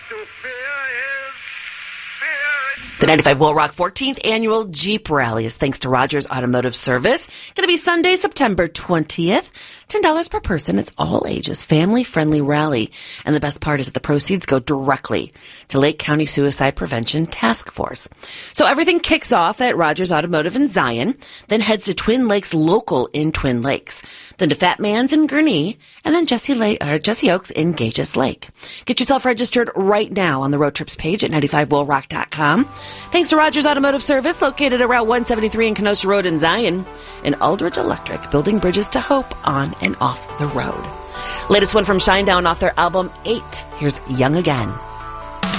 to fear is fear. The 95 Will Rock 14th Annual Jeep Rally is thanks to Rogers Automotive Service. Going to be Sunday, September 20th. $10 per person. It's all ages. Family-friendly rally. And the best part is that the proceeds go directly to Lake County Suicide Prevention Task Force. So everything kicks off at Rogers Automotive in Zion, then heads to Twin Lakes Local in Twin Lakes, then to Fat Man's in Gurnee, and then Jesse Oaks in Gages Lake. Get yourself registered right now on the road trips page at 95willrock.com. Thanks to Rogers Automotive Service, located at Route 173 and Kenosha Road in Zion, and Aldridge Electric, building bridges to hope on and off the road. Latest one from Shinedown off their album 8. Here's Young Again.